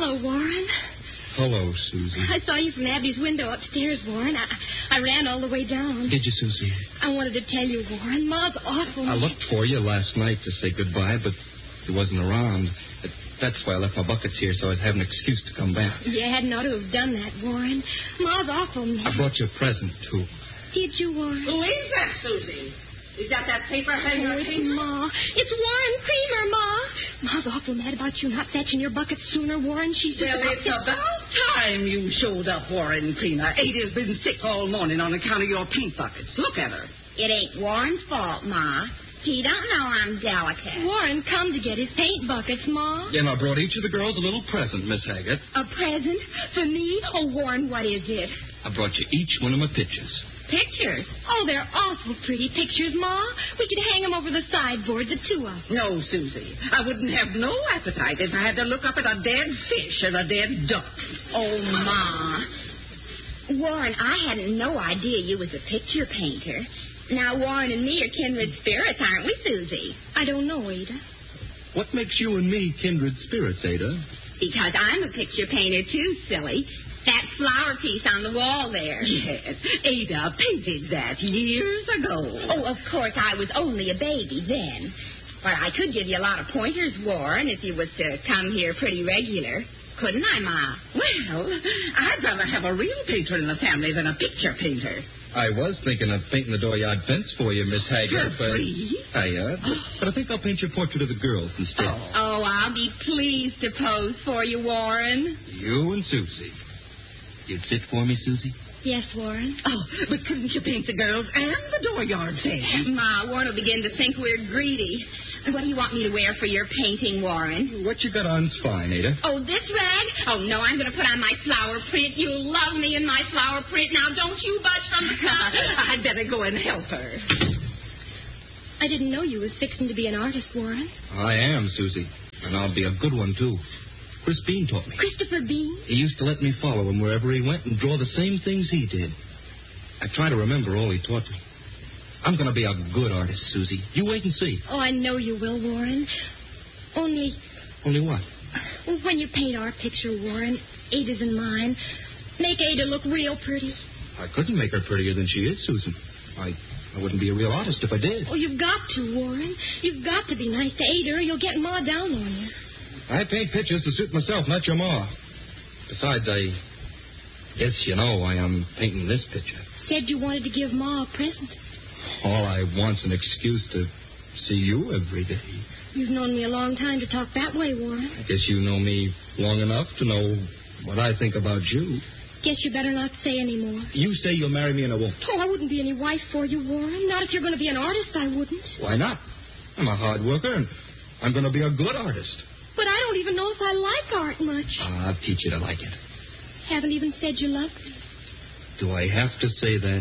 Hello, Warren. Hello, Susie. I saw you from Abby's window upstairs, Warren. I ran all the way down. Did you, Susie? I wanted to tell you, Warren. Ma's awful. I looked for you last night to say goodbye, but you wasn't around. That's why I left my buckets here, so I'd have an excuse to come back. You hadn't ought to have done that, Warren. Ma's awful mean. I brought you a present, too. Did you, Warren? Who is that, Susie? Is that paper hanger? Oh, it's Ma. It's Warren Creamer, Ma. Ma's awful mad about you not fetching your buckets sooner, Warren. She's just Well, it's about time you showed up, Warren Creamer. Ada's been sick all morning on account of your paint buckets. Look at her. It ain't Warren's fault, Ma. He don't know I'm delicate. Warren come to get his paint buckets, Ma. Yeah, and I brought each of the girls a little present, Miss Haggett. A present for me? Oh, Warren, what is it? I brought you each one of my pictures. Pictures? Oh, they're awful pretty pictures, Ma. We could hang them over the sideboard, the two of them. No, Susie. I wouldn't have no appetite if I had to look up at a dead fish and a dead duck. Oh, Ma. Warren, I hadn't no idea you was a picture painter. Now, Warren and me are kindred spirits, aren't we, Susie? I don't know, Ada. What makes you and me kindred spirits, Ada? Because I'm a picture painter, too, silly. That flower piece on the wall there. Yes, Ada painted that years ago. Oh, of course, I was only a baby then. But I could give you a lot of pointers, Warren, if you was to come here pretty regular. Couldn't I, Ma? Well, I'd rather have a real painter in the family than a picture painter. I was thinking of painting the dooryard fence for you, Miss Haggett. For free? But I think I'll paint your portrait of the girls instead. Oh, I'll be pleased to pose for you, Warren. You and Susie. You'd sit for me, Susie? Yes, Warren. Oh, but couldn't you paint the girls and the dooryard fence? Ma, Warren will begin to think we're greedy. What do you want me to wear for your painting, Warren? What you got on's fine, Ada. Oh, this rag? Oh, no, I'm going to put on my flower print. You'll love me in my flower print. Now, don't you budge from the car. I'd better go and help her. I didn't know you was fixing to be an artist, Warren. I am, Susie. And I'll be a good one, too. Chris Bean taught me. Christopher Bean? He used to let me follow him wherever he went and draw the same things he did. I try to remember all he taught me. I'm going to be a good artist, Susie. You wait and see. Oh, I know you will, Warren. Only what? when you paint our picture, Warren, Ada's and mine, make Ada look real pretty. I couldn't make her prettier than she is, Susan. I wouldn't be a real artist if I did. Oh, you've got to, Warren. You've got to be nice to Ada or you'll get Ma down on you. I paint pictures to suit myself, not your ma. Besides, I guess you know I am painting this picture. Said you wanted to give Ma a present. All I want's an excuse to see you every day. You've known me a long time to talk that way, Warren. I guess you know me long enough to know what I think about you. Guess you better not say any more. You say you'll marry me and I won't. Oh, I wouldn't be any wife for you, Warren. Not if you're going to be an artist, I wouldn't. Why not? I'm a hard worker and I'm going to be a good artist. But I don't even know if I like art much. I'll teach you to like it. Haven't even said you loved me. Do I have to say that?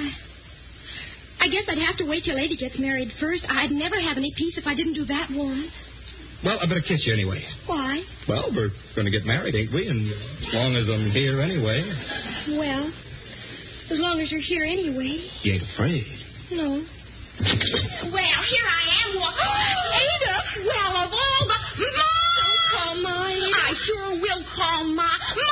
I guess I'd have to wait till Ada gets married first. I'd never have any peace if I didn't do that, Warren. Well, I better kiss you anyway. Why? Well, we're going to get married, ain't we? And as long as I'm here anyway. Well, as long as you're here anyway. You ain't afraid. No. Well, here I am. Ada! Well, of all the... Ma! Don't call Ma, Ada. I sure will call Ma. Ma!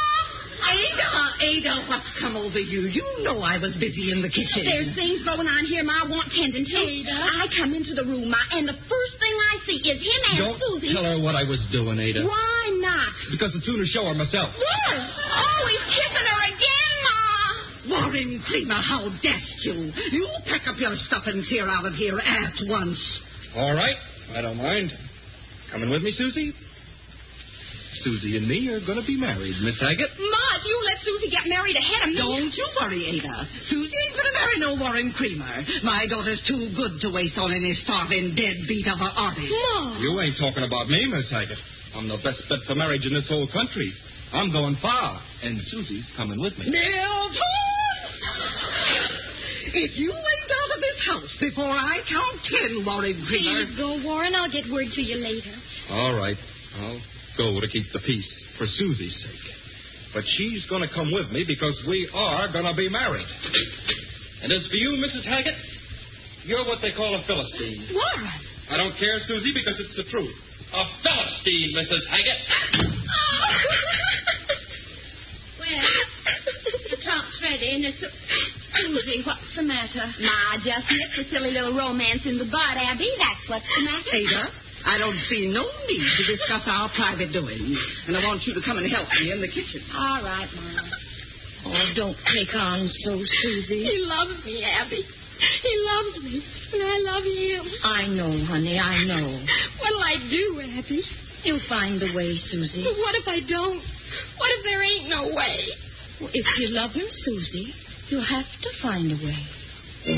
Ada, what's come over you? You know I was busy in the kitchen. There's things going on here Ma want tending to. Ada. I come into the room, Ma, and the first thing I see is him and Don't Susie. tell her what I was doing, Ada. Why not? Because it's sooner show her myself. Where? Oh, he's kissing her again, Ma. Warren Creamer, how dashed you. You pack up your stuff and clear out of here at once. All right. I don't mind. Coming with me, Susie? Susie and me are going to be married, Miss Haggett. Ma, if you let Susie get married ahead of me... Don't you worry, Ada. Susie ain't going to marry no Warren Creamer. My daughter's too good to waste on any starving deadbeat of an artist. Ma! You ain't talking about me, Miss Haggett. I'm the best bet for marriage in this whole country. I'm going far, and Susie's coming with me. Milton! If you ain't out of this house before I count 10, Warren Creamer... Please go, Warren. I'll get word to you later. All right. I'll go to keep the peace for Susie's sake. But she's going to come with me because we are going to be married. And as for you, Mrs. Haggett, you're what they call a Philistine. Warren! I don't care, Susie, because it's the truth. A Philistine, Mrs. Haggett. Well, the trunk's ready, and it's... Susie, what's the matter? Ma just nipped the silly little romance in the bud, Abby. That's what's the matter. Ada, I don't see no need to discuss our private doings. And I want you to come and help me in the kitchen. All right, Ma. Oh, don't take on so, Susie. He loves me, Abby. He loves me, and I love him. I know, honey, I know. What'll I do, Abby? You'll find a way, Susie. But what if I don't? What if there ain't no way? Well, if you love him, Susie, you'll have to find a way.